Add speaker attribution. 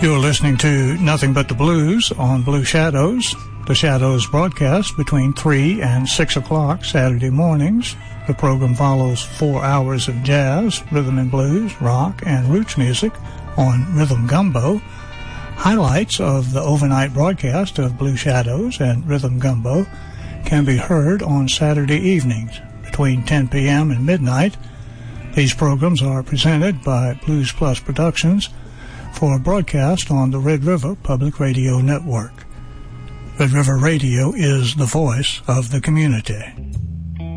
Speaker 1: You're listening to Nothing But the Blues on Blue Shadows. The Shadows broadcast between 3 and 6 o'clock Saturday mornings. The program follows 4 hours of jazz, rhythm and blues, rock, and roots music on Rhythm Gumbo. Highlights of the overnight broadcast of Blue Shadows and Rhythm Gumbo can be heard on Saturday evenings between 10 p.m. and midnight. These programs are presented by Blues Plus Productions for broadcast on the Red River Public Radio Network. Red River Radio is the voice of the community.